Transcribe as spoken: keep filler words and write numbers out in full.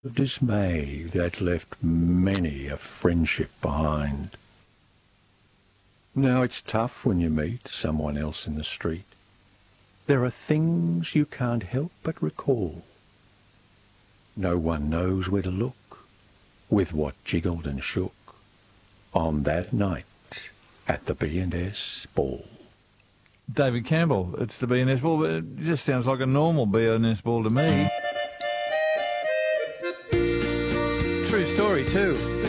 dismay that left many a friendship behind. Now it's tough when you meet someone else in the street. There are things you can't help but recall. No one knows where to look, with what jiggled and shook on that night at the B and S ball. David Campbell, it's the B and S ball, but it just sounds like a normal B and S ball to me. True story too.